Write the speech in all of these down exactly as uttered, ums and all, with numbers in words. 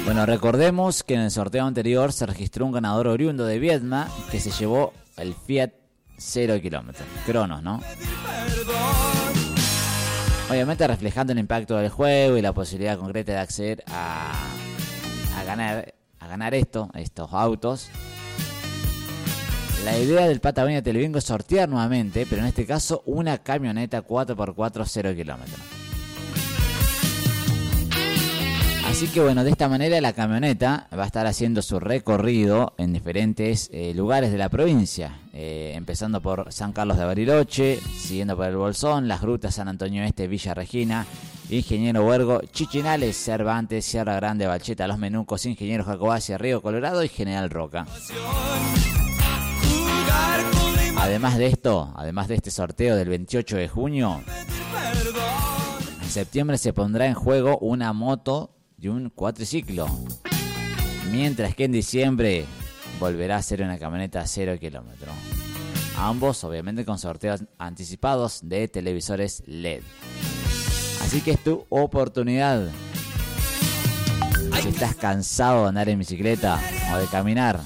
Bueno, recordemos que en el sorteo anterior se registró un ganador oriundo de Viedma que se llevó el Fiat cero kilómetros, Cronos, ¿no? Obviamente reflejando el impacto del juego y la posibilidad concreta de acceder a, a ganar a ganar esto, estos autos. La idea del Patagonia Telebingo es sortear nuevamente, pero en este caso una camioneta cuatro por cuatro cero kilómetros. Así que bueno, de esta manera la camioneta va a estar haciendo su recorrido en diferentes eh, lugares de la provincia, eh, empezando por San Carlos de Bariloche, siguiendo por el Bolsón, Las Grutas, San Antonio Este, Villa Regina, Ingeniero Huergo, Chichinales, Cervantes, Sierra Grande, Balcheta, Los Menucos, Ingeniero Jacobaccia, Río Colorado y General Roca. Además de esto, además de este sorteo del veintiocho de junio, en septiembre se pondrá en juego una moto y un cuatriciclo, mientras que en diciembre volverá a ser una camioneta cero kilómetros. Ambos obviamente con sorteos anticipados de televisores L E D. Así que es tu oportunidad. Si estás cansado de andar en bicicleta o de caminar,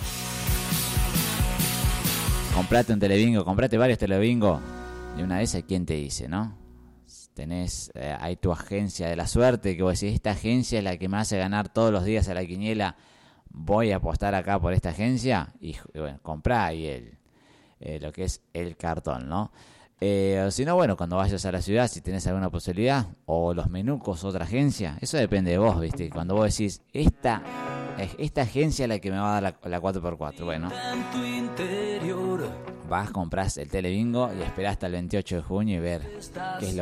comprate un telebingo, comprate varios telebingos. Y una vez, ¿a quién te dice, no? Tenés, eh, hay tu agencia de la suerte, que vos decís, esta agencia es la que me hace ganar todos los días a la quiniela, voy a apostar acá por esta agencia, y bueno, comprá ahí el, eh, lo que es el cartón, ¿no? Eh, o si no, bueno, cuando vayas a la ciudad, si tenés alguna posibilidad, o Los Menucos, otra agencia, eso depende de vos, ¿viste? Cuando vos decís, esta, esta agencia es la que me va a dar la, la cuatro por cuatro, bueno, vas, comprás el telebingo y esperás hasta el veintiocho de junio y ver qué es lo